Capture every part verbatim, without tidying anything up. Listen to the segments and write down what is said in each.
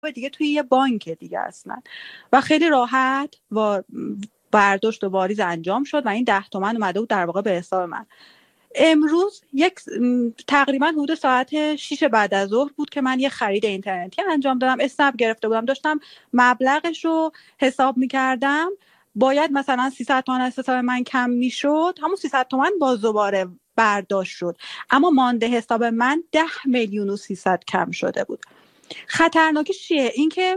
دیگه توی یه بانک دیگه اصلا و خیلی راحت و برداشت و واریز انجام شد و این ده تومن اومده بود در واقع به حساب من. امروز یک تقریبا حدود ساعت شیش بعد از ظهر بود که من یه خرید اینترنتی انجام دادم، اسنپ گرفته بودم، داشتم مبلغش رو حساب میکردم، باید مثلا سیصد تومن از حساب من کم میشد، همون سیصد تومن باز دوباره برداشت شد، اما مانده حساب من ده میلیون و سیصد کم شده بود. خطرناکش چیه؟ اینکه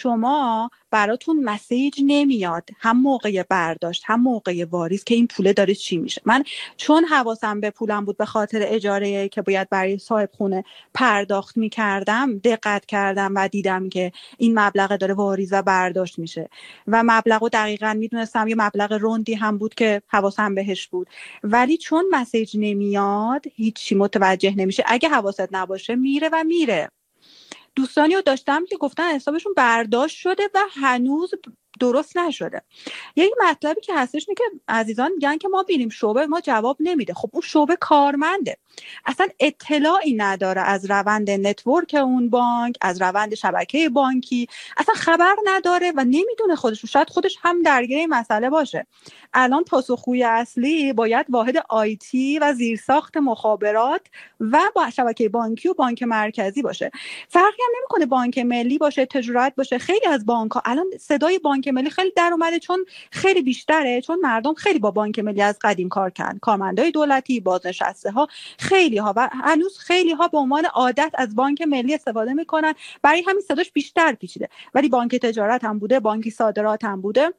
شما براتون مسیج نمیاد هم موقع برداشت هم موقع واریز که این پوله داره چی میشه. من چون حواسم به پولم بود به خاطر اجاره که باید برای صاحب خونه پرداخت میکردم، دقت کردم و دیدم که این مبلغ داره واریز و برداشت میشه و مبلغو دقیقاً میدونستم، یه مبلغ روندی هم بود که حواسم بهش بود، ولی چون مسیج نمیاد هیچی متوجه نمیشه. اگه حواست نباشه میره و میره. دوستانی رو داشتم که گفتن حسابشون برداشت شده و هنوز درست نشده. یه مطلبی که هستش اینه که عزیزان میگن که ما میریم شعبه ما جواب نمیده. خب اون شعبه کارمنده، اصلا اطلاعی نداره از روند نتورک اون بانک، از روند شبکه بانکی، اصلا خبر نداره و نمیدونه خودش، شاید خودش هم درگیر این مسئله باشه. الان پاسخگوی اصلی باید واحد آیتی و زیرساخت مخابرات و با شبکه بانکی و بانک مرکزی باشه. فرقی هم نمیکنه بانک ملی باشه، تجارت باشه. خیلی از بانک‌ها الان صدای بانک ملی خیلی در اومده، چون خیلی بیشتره، چون مردم خیلی با بانک ملی از قدیم کار کردن، کارمندای دولتی، بازنشسته ها، خیلی ها و هنوز خیلی ها به عنوان عادت از بانک ملی استفاده میکنن، برای همین صداش بیشتر پیچیده. ولی بانک تجارت هم بوده، بانک صادرات هم بوده.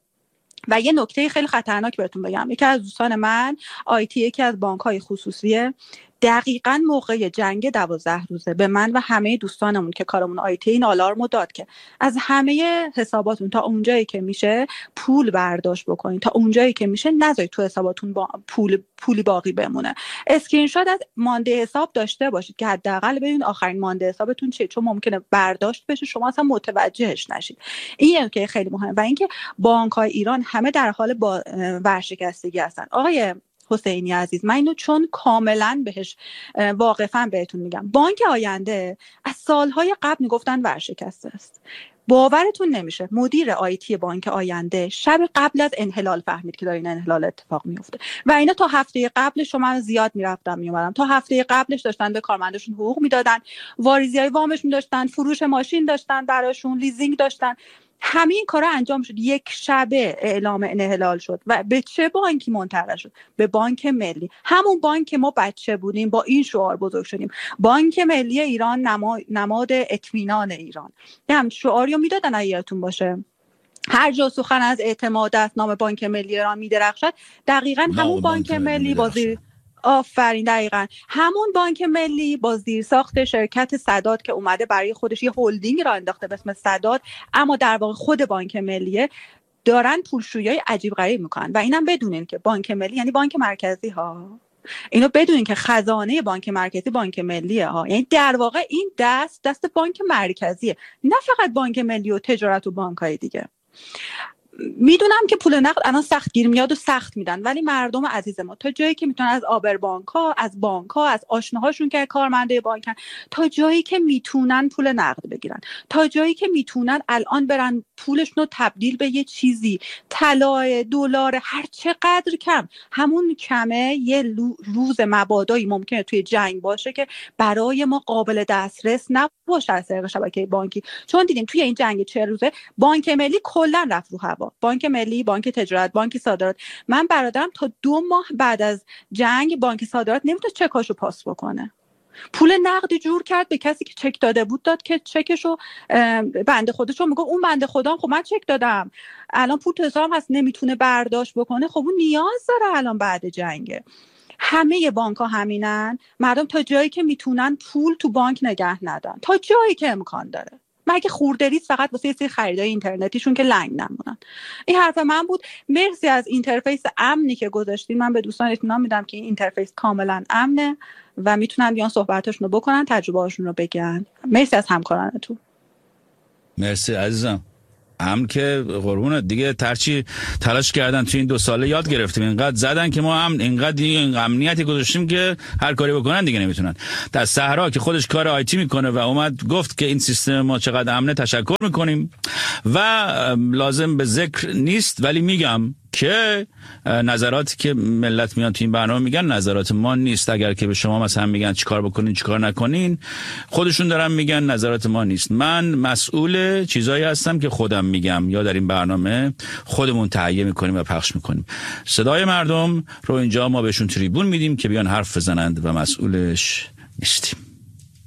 و یه نکته خیلی خطرناک بهتون بگم، یکی از دوستان من آیتی یکی از بانک‌های خصوصیه، دقیقاً موقع جنگ دوازده روزه به من و همه دوستانمون که کارمون آیتی این آلارمو داد که از همه حساباتون تا اونجایی که میشه پول برداشت بکنید، تا اونجایی که میشه نذارید تو حساباتون با پول پولی باقی بمونه. اسکرین شات از مانده حساب داشته باشید که حداقل ببینید آخرین مانده حسابتون چیه، چون ممکنه برداشت بشه شما اصلا متوجهش نشید. این نکته خیلی مهمه. و اینکه بانک‌های ایران همه در حال با ورشکستگی هستن. آقای حسینی عزیز، من اینو چون کاملا بهش واقفم بهتون میگم، بانک آینده از سالهای قبل میگفتن ورشکسته است. باورتون نمیشه مدیر آیتی بانک آینده شب قبل از انحلال فهمید که داره این انحلال اتفاق میفته و اینا تا هفته قبلش من زیاد میرفتم میومدم، تا هفته قبلش داشتن به کارمندشون حقوق میدادن، واریزیای وامشون داشتن، فروش ماشین داشتن براشون، لیزینگ داشتن، همه این کارا انجام شد. یک شبه اعلام انحلال شد و به چه بانکی منتقل شد؟ به بانک ملی، همون بانک که ما بچه بودیم با این شعار بزرگ شدیم، بانک ملی ایران، نما... نماد اطمینان ایران. هم شعاری رو میدادن اگه یادتون باشه، هر جا سخن از اعتماد است نام بانک ملی ایران میدرخشد. دقیقاً همون بانک ملی بازی آفرین دقیقاً همون بانک ملی با زیرساخت شرکت سداد که اومده برای خودش یه هلدینگ را انداخته به اسم سداد، اما در واقع خود بانک ملیه، دارن پولشویی عجیب غریب میکنن. و اینم بدونین که بانک ملی یعنی بانک مرکزی ها، اینو بدونین که خزانه بانک مرکزی بانک ملیه ها، یعنی در واقع این دست دست بانک مرکزیه، نه فقط بانک ملی و تجارت و بانک‌های دیگه. میدونم که پول نقد الان سخت گیر میاد و سخت میدن، ولی مردم عزیز ما تا جایی که میتونن از آبر بانک ها، از بانک ها، از آشناهاشون که کارمنده بانکن، تا جایی که میتونن پول نقد بگیرن، تا جایی که میتونن الان برن پولشون رو تبدیل به یه چیزی، طلا، دلار، هر چقدر کم، همون کمه یه روز مبادایی ممکنه توی جنگ باشه که برای ما قابل دسترس نباشه از طریق شبکه بانکی. چون دیدیم توی این جنگ چه روزه بانک ملی کلا رفت رو هوا، بانک ملی، بانک تجارت، بانک صادرات. من برادرم تا دو ماه بعد از جنگ بانک صادرات نمیتونه چکاشو پاس بکنه، پول نقدی جور کرد به کسی که چک داده بود، داد که چکشو بنده خودشو میگه اون بنده خودم خب من چک دادم الان پول تو حسابم هست نمیتونه برداشت بکنه، خب اون نیاز داره الان بعد جنگه. همه بانک ها همینن، مردم تا جایی که میتونن پول تو بانک نگه ندارن، تا جایی که امکان داره، مگه خوردریز فقط واسه یه سری خریدای اینترنتیشون که لنگ نمونن. این حرف من بود. مرسی از اینترفیس امنی که گذاشتین، من به دوستان اطمینان میدم که این اینترفیس کاملا امنه و میتونن بیان صحبتاشون رو بکنن، تجربه هاشون رو بگن. مرسی از همکارانتون. مرسی عزیزم. امن که قربونت دیگه ترچی تلاش کردن تو این دو ساله یاد گرفتیم، اینقدر زدن که ما امن اینقدر این امنیتی گذاشتیم که هر کاری بکنن دیگه نمیتونن. در صحرا که خودش کار آیتی میکنه و اومد گفت که این سیستم ما چقدر امنه تشکر میکنیم و لازم به ذکر نیست، ولی میگم که نظراتی که ملت میان تو این برنامه میگن نظرات ما نیست. اگر که به شما مثلا میگن چیکار بکنین چیکار نکنین، خودشون دارن میگن نظرات ما نیست. من مسئول چیزایی هستم که خودم میگم یا در این برنامه خودمون تهیه میکنیم و پخش میکنیم. صدای مردم رو اینجا ما بهشون تریبون میدیم که بیان حرف بزنند و مسئولش نیستیم.